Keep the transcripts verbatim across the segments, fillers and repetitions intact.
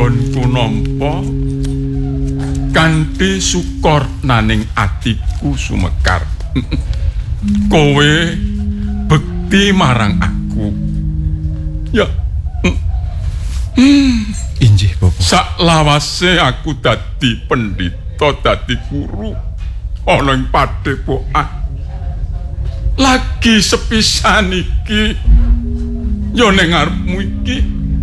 anggonku nampa kanthi syukur naning atiku sumekar. Kowe bekti marang aku. Ya. Hmm. Injih, Bapak. Saklawase aku dadi pendhita, dadi guru ana ing Padepokan. Lagi sepisan iki ya ning ngarepmu iki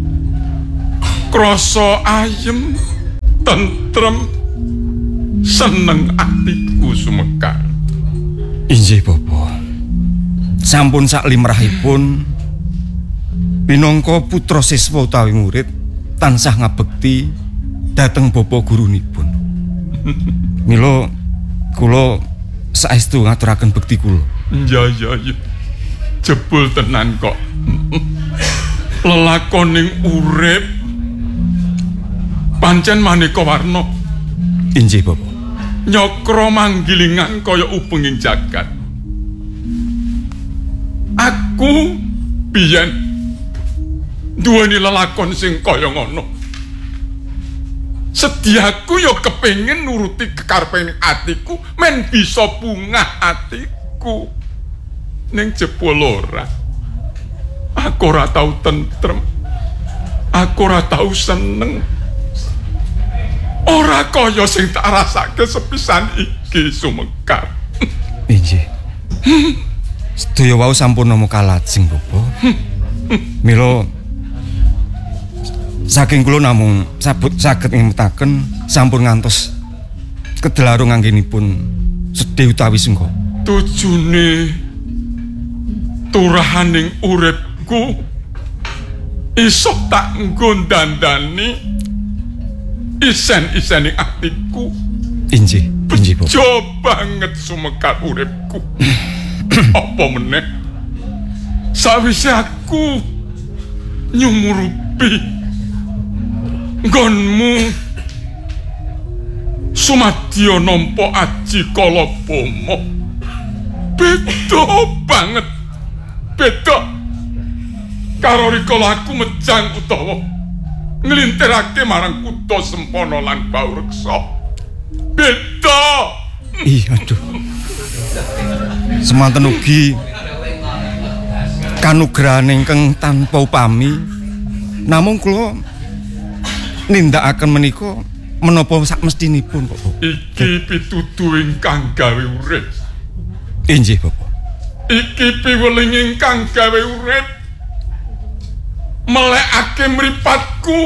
krasa ayem, tentrem, seneng atiku sumekar. Injih, Bapak. Sampun sak limrahipun pinangka putra siswa utawi murid tansah ngabekti dhateng bapa gurunipun. Mila kula saestu ngaturaken bekti kula. Ya ya ya. Jebul tenan kok. Lelakoning urip pancen maneka warna. Injih, Bapak. Nyakra manggilingan kaya ubenging jagat. Aku biyen duweni lelakon sing kaya ngono. Sediaku ya kepengin nuruti kekarepane atiku, men bisa bungah atiku. Ning jebul ora. Aku ora tau tentrem. Aku ora tau seneng. Ora kaya sing tak rasake sepisan iki sumekar. Injih. Sedaya wau sampun namung kalajeng, Bapak. Mila saking kula namung sabut saged ngemetaken sampun ngantos kedelarung anggenipun sedih utawi sengko. Tujune turahaning uripku iso tak nggo dandani isen-isene atiku. Injih, injih, Bapak. Jo banget sumekar uripku. Apa meneh sawise aku nyumurupi nggonmu sumadya nampa aji kalabama. Beda banget, beda karo rikala aku mejang utawa nglintirake marang kutha Sempana lan Baureksa. Beda. Ih, aduh. Semanten ugi kanugrahan ingkang tanpa upami namung kula nindakaken menika menapa sakmestinipun kok. Iki pitutu ingkang gawe urip. Injih, Bapak. Iki piweling ingkang gawe urip. Melekake mripatku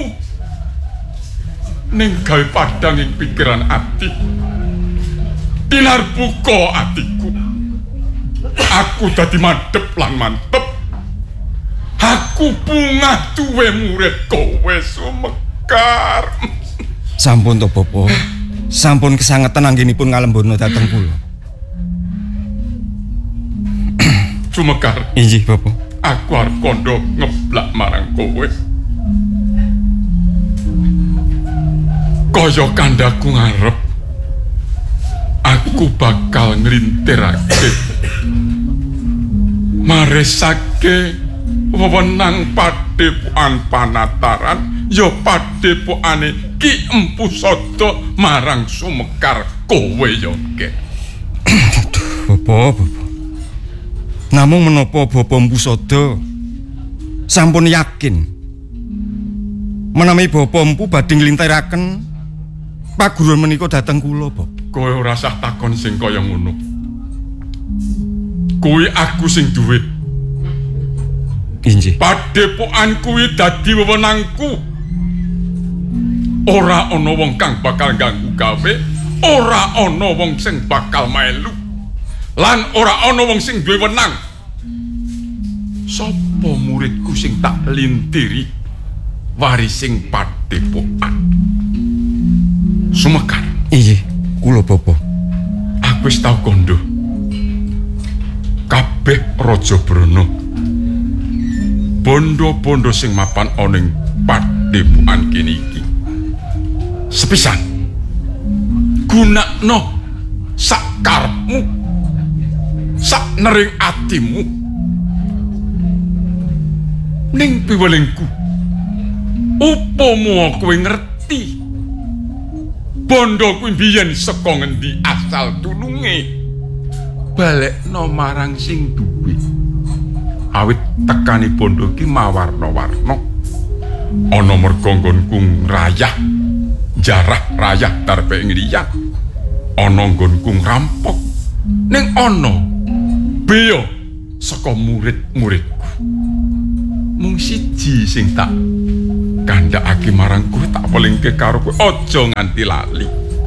ning gawe padhang ing pikiran ati. Pinarbuka atiku. Aku dadi madhep lan mantep. Aku bungah duwe murid kowe sumekar. Sampun to, Bapak. Sampun kesangetan anggenipun ngalembono dhateng kula. Sumekar. Injih, Bapak. Aku arep kandha ngeblak marang kowe. Kaya kandhaku ngarep aku bakal nglintirake maresake wewenang Padepokan Panataran ya padepokane Ki Empu Sada marang Sumekar kowe ya ke. Aduh, Bapak, Bapak. Namung menapa Bapak Empu Sada sampun yakin menawi Bapak Empu badhe nglintiraken paguron menika dhateng kula, Bapak. Kowe ora usah takon sing kaya ngono. Kuwi aku sing duwe. Injih. Padepokan kuwi dadi wewenangku. Ora ana wong kang bakal ganggu gawe, ora ana wong sing bakal melu. Lan ora ana wong sing duwe wenang. Sapa muridku sing tak lintiri warising Padepokan? Sumekar. Injih, kula Bapak. Aku wis tau kandha kabeh Raja Brana. Bondo-bondo sing mapan ana ing Padepokan kene iki. Sepisan gunakno sak karepmu, sak nering atimu. Ning piwelingku upama kowe ngerti mesti bondo kuwi biyen saka ngendi asal tulunge balekno marang sing duwe. Awit tekani bondo ki mawarna-warna. Ana merga nggonku rayah jarah rayah darpe ngliya. Ana nggonku ngrampok ning ana beya saka murid-muridku. Mung siji sing tak kandhakake marang kowe, tak pelingke karo kowe aja nganti lali.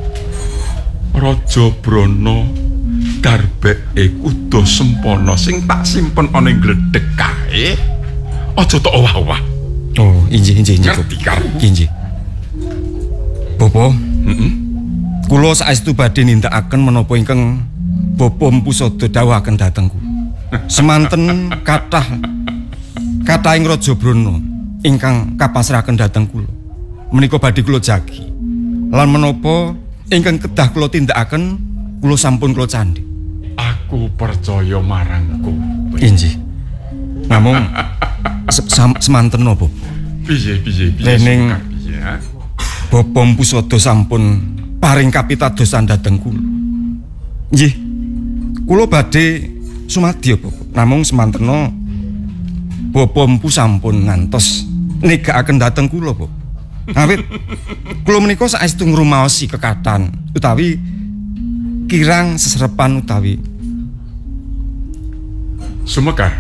Raja Brana darbeke kudu sempana sing tak simpen ana ing gledhek kae. Aja tok owah-owah. Oh, injih injih injih. Ngerti karo injih. Bopo, heeh. Kula saestu badhe nindakaken menapa ingkang Bapa Mpu Sada dawuhaken dhateng kula. Semanten kathah kathahing Raja Brana ingkang kapasrahaken dhateng kula. Menika badhe kula jagi. Lan menapa ingkang kedah kula tindakaken, kula sampun kula candhi. Aku percaya marang kowe. Injih. Namung se semanten napa? Piye piye piye. Dening piye. Bapa Mpu Sada sampun paring kapitadosan dhateng kula. Nggih. Kula badhe sumadya, Bapak. Namung semantena Bapa Mpu sampun ngantos negakaken dhateng kula, Bapak. Awit kula menika saestu ngrumaosi kekatan utawi kirang seserepan utawi Sumekar.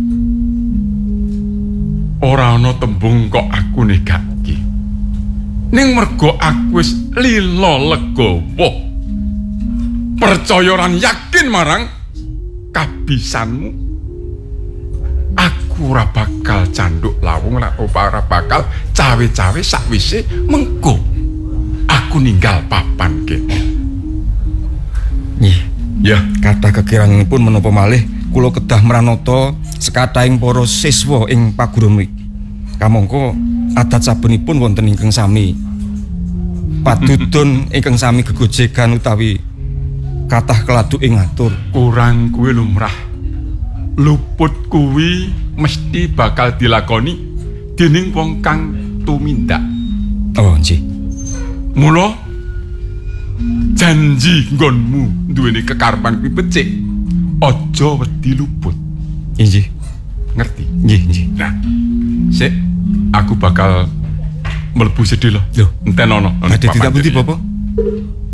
Ora ana tembung kok aku negake. Ning mergo aku wis lila legawa. Percaya lan yakin marang kabisanmu. Aku ora bakal canduk lawung lan ora bakal cawe-cawe sakwise mengko aku ninggal papan kene. nggih. Ya, Kathah kekiranipun menapa malih kula kedah mranata sekathahing para siswa ing paguron mriki. Kamangka adat sabenipun wonten ingkang sami padudun ingkang sami gegojegan utawi kathah keladuk ing ngatur. kurang kuwi lumrah. Luput kuwi mesti bakal dilakoni dening wong kang tumindak. Oh, nggih. Mula janji nggonmu duweni kekarepan kuwi becik. Aja wedi luput. Injih. Ngerti? Nggih, nggih. Nah, sik aku bakal mlebu sedhela. Lho, Enten ana. badhe tidak pundi, Bapak?